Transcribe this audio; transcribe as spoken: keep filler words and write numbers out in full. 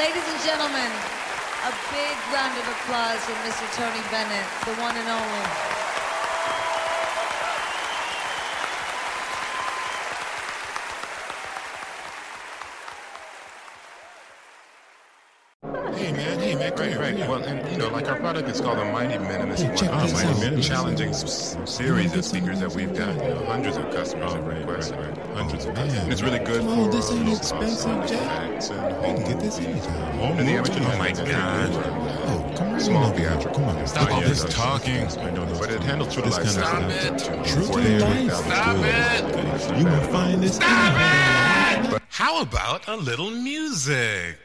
Ladies and gentlemen, a big round of applause for Mister Tony Bennett, the one and only. Hey man, hey man, Right, right. Well, and you know, like our product is called the Mighty Minimus Hey, check one. this Mighty out. Minimus, challenging s- series of speakers that we've got. You know, hundreds of customers have requested, hundreds of man. customers. And it's really good Come on, for this ain't low expensive, cost Jack. effects and You home can get this movies. anytime. Home and the amateur. Oh my God! Oh, come on. Small now. theatrical. Come on. Stop all Yeah, this that's- talking. that's- I know those But it two. handles true to This life. kind of Stop stuff. it. True to life. Stop Good. it. You gonna find this? But how about a little music?